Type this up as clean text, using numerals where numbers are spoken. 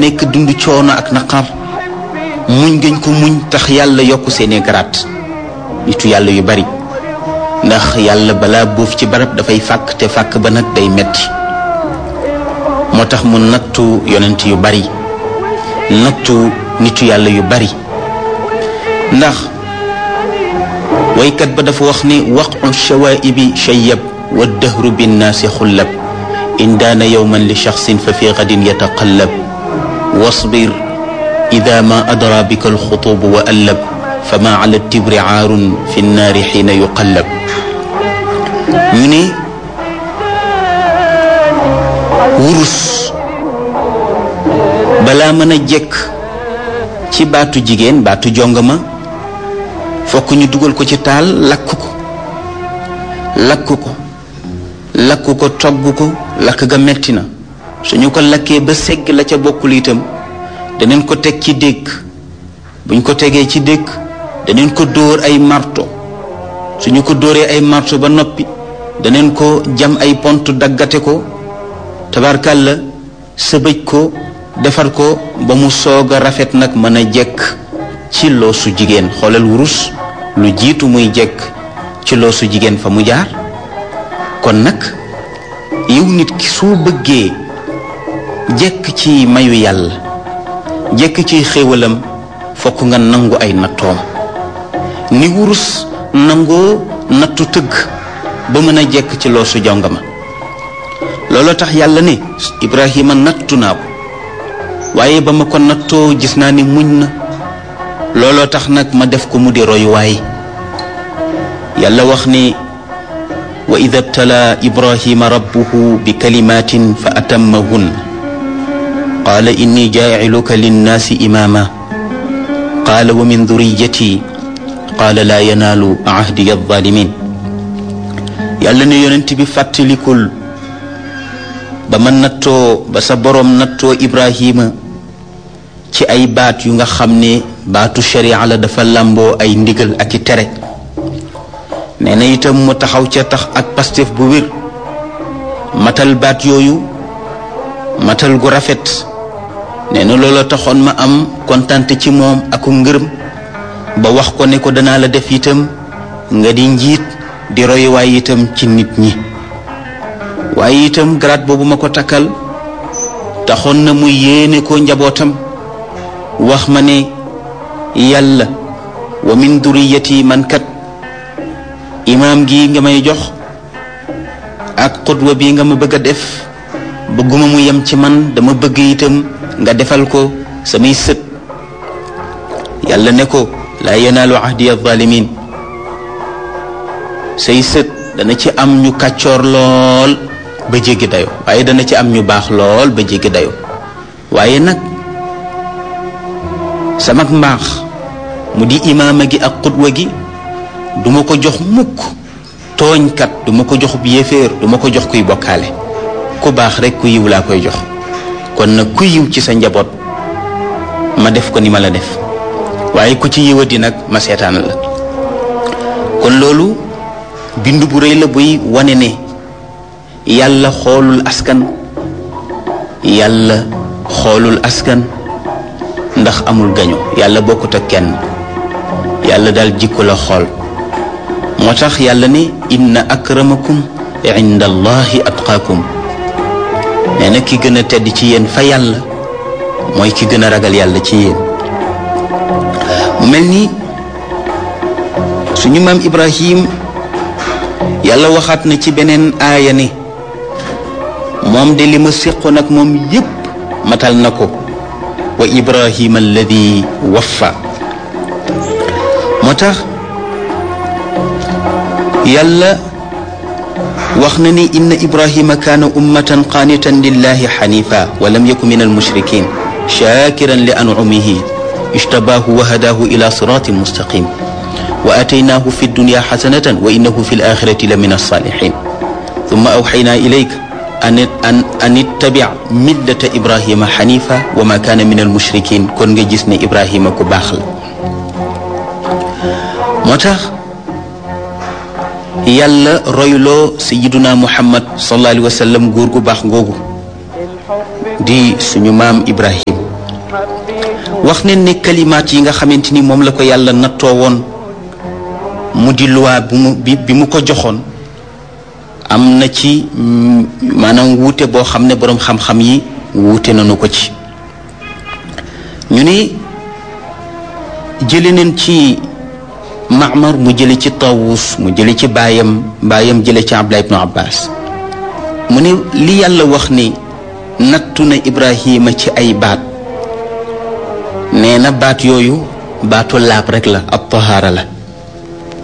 nekk dund coono ak naqar muñ gën ko muñ tax yàlla yokk seeni garaat nitu yàlla yu bari ndax yàlla balaa buuf ci barab dafay fàkk te fàkk ba nag day metti moo tax mu nattu yonent yu bari nattu nitu yàlla yu bari ndax waykat ba dafa wax ni waqu shawaibi shayyab wa dahru binnaasi xullab in daana yowman li shaxsin fa fi gadin yataqallab wasbir ida ma adra bika alxutubu wa allab fa ma ala tibri aarun fi nnaari xiina yuqallab ñu ne wurus balaa mën a jekk ci baatu jigéen baatu jongama fokk ñu dugal ko ci taal lakk ko togg ko lakk ga metti na suñu ko lakkee ba segg la ca bokkul itam daneen ko teg ci dégg buñ ko tegee ci dégg daneen ko dóor ay marto suñu ko dóoree ay marto ba noppi daneen ko jam ay pont daggate ko tabarkàlla sëbëj ko defar ko ba mu soog a rafet nag mën a jekk ci loosu jigéen xoolal wurus lu jiitu muy jekk ci loosu jigéen fa mu jaar kon nag yow nit ki soo bëggee jekk ci mayu yàlla jekk ci xéewalam fokk nga nangu ay nattoom ni wurus nangoo nattu tëgg ba mën a jekk ci loosu jongama looloo tax yàlla ne Ibrahima nattu naa ko waaye ba ma ko nattoo gis naa ni muñ na looloo tax nag ma def ko mu di royuwaay yàlla wax ni wa ida btala ibrahima rabbuhu bi kalimatin fa atammahun qaala inni jaaciluka linnaasi imaama qaala wa min duriyati qaala laa yanaalu ahdiya alzalimin yàlla ne yonent bi fàttalikul ba ma nattoo ba sa boroom nattoo Ibrahima ci ay baat yu nga xam ne baatu sharia la dafa làmboo ay ndigal ak i tere nee na itam mu taxaw ca tax ak pastef bu wér matal baat yooyu matal gu rafet nee na looloo taxoon ma am kontante ci moom aku ngërëm ba wax ko ne ko danaa la def itam nga di njiit di royuwaay itam ci nit ñi waaye itam garaat boobu ma ko takkal taxoon na mu yéene ko njabootam wax ma ne yàlla wa min duriyati man kat imaam gi nga may jox ak xutwa bi nga ma bëgg a def bëgguma mu yem ci man dama bëgg itam nga defal ko samay sët yàlla ne ko laa yanaalu ahdiya zalimin say sët dana ci am ñu kàccoor lool ba jéggi dayo waaye dana ci am ñu baax lool ba jéggi dayo waaye nag sama mbaax mu di imaama gi ak xutwa gi duma ko jox mukk tooñkat duma ko jox yéeféer duma ko jox kuy bokkaale ku baax rek ku yiw laa koy jox kon nag ku yiw ci sa njaboot ma def ko ni ma la def waaye ku ci yiwadi nag ma seetaan la kon loolu bind bu rëy la buy wane ne yàlla xoolul askan ndax amul gaño yàlla bokkut ak kenn yàlla daal jikko la xool moo tax yàlla ne inna akramakum inda allahi atqaakum nee na ki gën a tedd ci yéen fa yàlla mooy ki gën a ragal yàlla ci yéen mu mel ni suñu maam Ibrahim yàlla waxaat na ci beneen aaya ne moom de li ma séqoon ak moom yépp matal na ko wa Ibrahima alladi waffa moo tax yàlla wax na ni inna Ibrahima kaana ummatan qaanitan lillahi xanifa wa lam yakun min almushrikin shakiran li an'umihi ijtabaahu wa hadaahu ila siratin mustaqim wa ataynaahu fi dunya xasanatan wa innahu fi alaxirati la min alsaalixin thumma awxaynaa ilayka an ittabic millata Ibrahima xanifa wa ma kaana min almushrikin kon nga gis ne Ibrahima ku baax la moo tax yàlla royloo sayiduna Muhammad sallallahu alayhi wa sallam góor gu baax ngoogu di suñu maam Ibrahim wax ne ne kalimaat yi nga xamante ni moom la ko yàlla nattoo woon mu di luwaa bi mu ko joxoon am na ci maanaam wuute boo xam ne boroom xam-xam yi wuute nañu ko ci ñu ne jële neen ci Ma'mar mu jële ci Tawus mu jële ci baayam jële ci Abdullah ibnu Abbas mu ne li yàlla wax ni nattu na Ibrahima ci ay baat nee na baat yooyu baatu laab rekk la ab tahaara la